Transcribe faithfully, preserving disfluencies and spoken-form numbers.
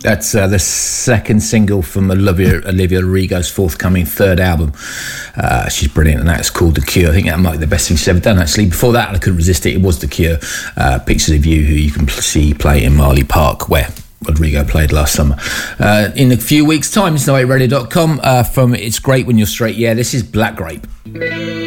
That's uh, the second single from Olivia, Olivia Rodrigo's forthcoming third album. Uh, she's brilliant, and that's called The Cure. I think that might be the best thing she's ever done, actually. Before that, I couldn't resist it. It was The Cure. Uh, Pictures of You, who you can see play in Marley Park, where Rodrigo played last summer. Uh, in a few weeks' time, it's no eight radio dot com. Uh, from It's Great When You're Straight. Yeah, this is Black Grape.